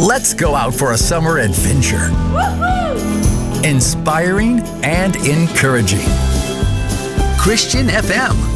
Let's go out for a summer adventure. Inspiring and encouraging. Christian FM.